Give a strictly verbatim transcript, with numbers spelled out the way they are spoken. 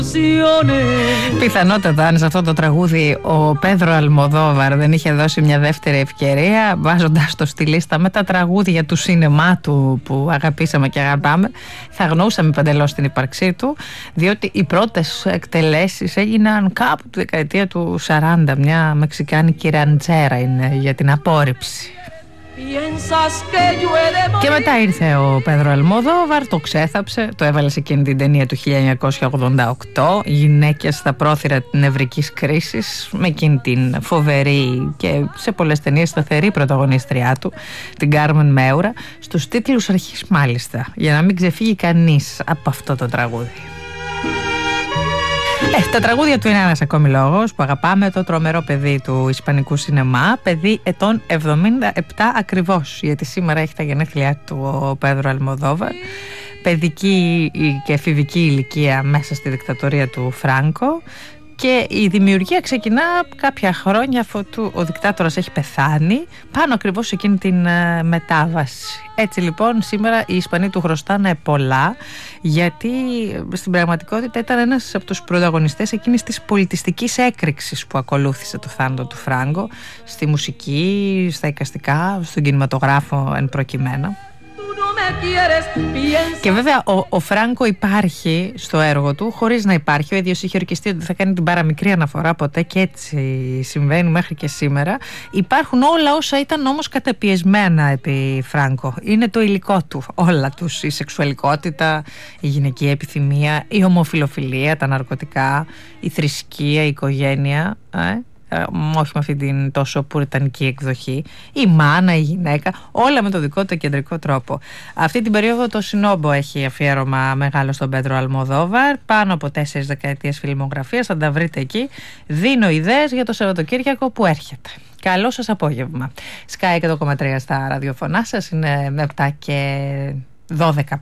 Πιθανότατα αν σε αυτό το τραγούδι ο Πέδρο Αλμοδόβαρ δεν είχε δώσει μια δεύτερη ευκαιρία, βάζοντας το στη λίστα με τα τραγούδια του σινεμά του που αγαπήσαμε και αγαπάμε, θα αγνοούσαμε παντελώς την ύπαρξή του, διότι οι πρώτες εκτελέσεις έγιναν κάπου τη δεκαετία του σαράντα. Μια μεξικάνικη ραντζέρα είναι για την απόρριψη. Και μετά ήρθε ο Πέδρο Αλμοδόβαρ, το ξέθαψε, το έβαλε σε εκείνη την ταινία του χίλια εννιακόσια ογδόντα οκτώ, γυναίκες στα πρόθυρα νευρικής κρίσης, με εκείνη την φοβερή και σε πολλές ταινίες σταθερή πρωταγωνίστριά του, την Κάρμεν Μέουρα, στους τίτλους αρχής μάλιστα, για να μην ξεφύγει κανείς από αυτό το τραγούδι. Ε, τα τραγούδια του είναι ένας ακόμη λόγος που αγαπάμε το τρομερό παιδί του ισπανικού σινεμά, παιδί ετών εβδομήντα επτά ακριβώς, γιατί σήμερα έχει τα γενέθλιά του ο Πέδρο Αλμοδόβαρ, παιδική και εφηβική ηλικία μέσα στη δικτατορία του Φράνκο, και η δημιουργία ξεκινά κάποια χρόνια αφού ο δικτάτορας έχει πεθάνει, πάνω ακριβώς σε εκείνη την uh, μετάβαση. Έτσι λοιπόν σήμερα οι Ισπανοί του χρωστάνε πολλά, γιατί στην πραγματικότητα ήταν ένας από τους πρωταγωνιστές εκείνης της πολιτιστικής έκρηξης που ακολούθησε το θάνατο του Φράγκο, στη μουσική, στα εικαστικά, στον κινηματογράφο εν προκειμένου. Και βέβαια ο, ο Φράγκο υπάρχει στο έργο του χωρίς να υπάρχει. Ο ίδιος είχε ορκιστεί ότι θα κάνει την παραμικρή αναφορά ποτέ, και έτσι συμβαίνει μέχρι και σήμερα. Υπάρχουν όλα όσα ήταν όμως καταπιεσμένα επί Φράγκο. Είναι το υλικό του, όλα τους. Η σεξουαλικότητα, η γυναικεία επιθυμία, η ομοφιλοφιλία, τα ναρκωτικά, η θρησκεία, η οικογένεια, ε? όχι με αυτή την τόσο πουριτανική εκδοχή, η μάνα, η γυναίκα, όλα με το δικό του κεντρικό τρόπο. Αυτή την περίοδο το Σινόμπο έχει αφιέρωμα μεγάλο στον Πέδρο Αλμοδόβαρ, πάνω από τέσσερις δεκαετίες φιλμογραφίας, θα τα βρείτε εκεί. Δίνω ιδέες για το Σαββατοκύριακο που έρχεται. Καλό σας απόγευμα. Sky εκατό κόμμα τρία στα ραδιοφωνά σας, είναι επτά και δώδεκα